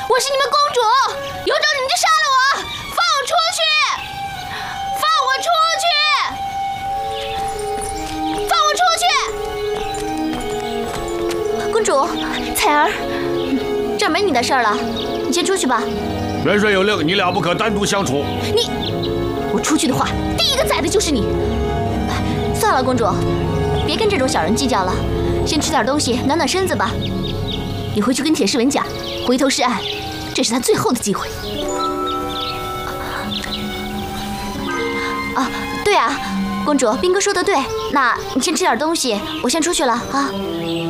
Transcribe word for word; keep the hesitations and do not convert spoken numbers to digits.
我是你们公主，有种你们就杀了我，放我出去！放我出去！放我出去！公主，彩儿，这儿没你的事儿了，你先出去吧。 元帅有令，你俩不可单独相处。 你，我出去的话，第一个宰的就是你。算了，公主，别跟这种小人计较了，先吃点东西暖暖身子吧。你回去跟铁士文讲，回头是岸，这是他最后的机会。啊，对啊，公主，兵哥说的对，那你先吃点东西，我先出去了啊。